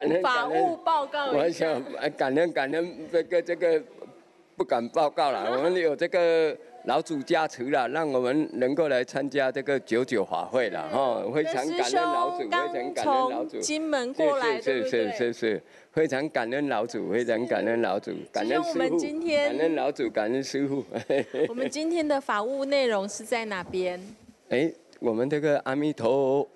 法务报告一下。 我想感恩这个不敢报告了，我们有这个老主加持了，让我们能够来参加这个99法会了哈，非常感恩老主，非常感恩老主。 金门过来， 是，非常感恩老主，非常感恩老主，感恩师父，感恩老主，感恩师父。 我们今天的法务内容是在哪边？ 我们这个阿弥陀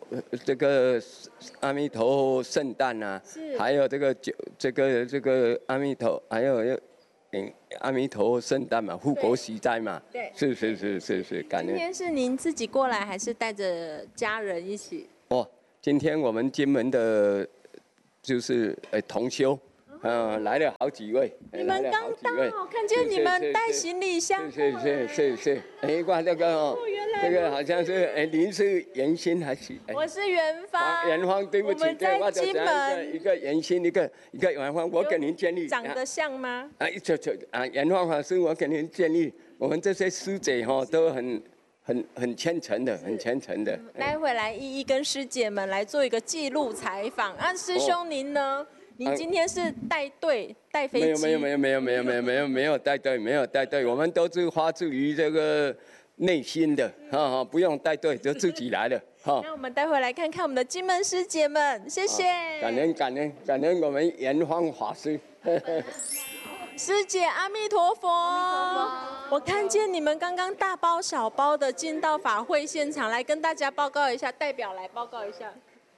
圣诞啊，还有这个阿弥陀，还有阿弥陀圣诞嘛，护国息灾嘛， 对， 是，感恩。 今天是您自己过来，还是带着家人一起？ 今天我们金门的，就是同修。来了好几位， 你们刚到，看见你们带行李箱。 是，哇，这个好像是您是元心还是？ 我是元芳。 元芳，对不起， 我们在金门。 一个元心，一个元芳，我给您建议。 长得像吗？ 元芳法师，我给您建议，我们这些师姐都很虔诚的，很虔诚的。 待会来一一跟师姐们来做一个记录采访。师兄您呢？您今天是带队带飞机？ 没有带队，我们都是发自于这个内心的，不用带队就自己来了。 那我们待会来看看我们的金门师姐们，谢谢。 感恩我们元芳法师。 师姐，阿弥陀佛。我看见你们刚刚大包小包的进到法会现场，来跟大家报告一下，代表来报告一下。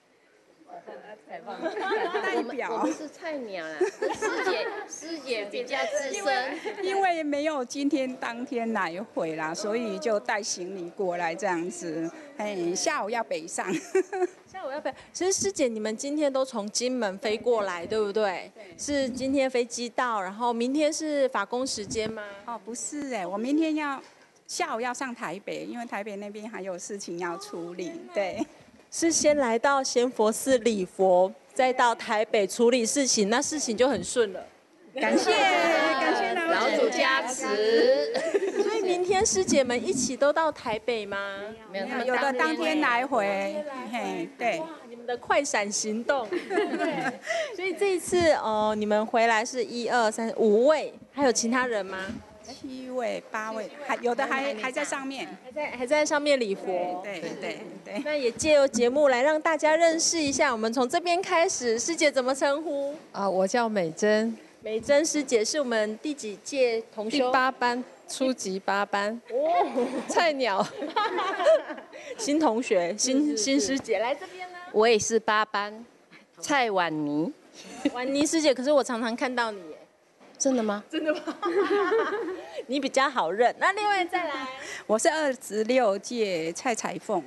代表我们是菜鸟啦，师姐比较资深，因为没有今天当天来回啦，所以就带行李过来这样子。下午要北上。 其实师姐，你们今天都从金门飞过来，对不对？是今天飞机到，然后明天是法工时间吗？ 不是我明天下午要上台北，因为台北那边还有事情要处理，对。 是先来到仙佛寺礼佛，再到台北处理事情，那事情就很顺了。 感谢老主加持。 所以明天师姐们一起都到台北吗？ 没有，有的当天来回。对。 你们的快闪行动。对。所以这一次你们回来是1、2、3、5位，还有其他人吗 ？7位、8位，有的还在上面， 还在上面礼佛。 对。 那也借由节目来让大家认识一下，我们从这边开始，师姐怎么称呼？ 我叫美珍。 美珍师姐是我们第几届同修？ 第8班，初级8班。菜鸟。 新同学，新师姐来这边呢。 我也是8班，蔡婉妮。 婉妮师姐，可是我常常看到你。 真的吗？ 真的吗？你比较好认。那另外再来， 我是26届蔡彩凤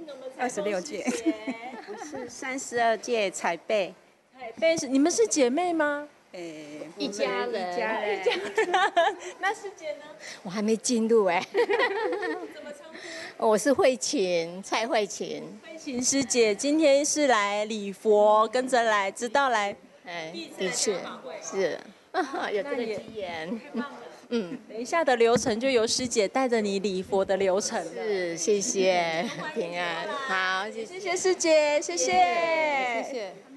，26届。 我是32届彩贝。 彩贝是你们是姐妹吗？ 一家人。 那师姐呢？ 我还没进入怎么称呼？ 我是慧琴，蔡慧琴。 慧琴师姐今天是来礼佛，跟着来，直到来。 的确是。有这个机缘， 等一下的流程就由师姐带着你礼佛的流程了。 是，谢谢，平安，好， 谢谢师姐，谢谢。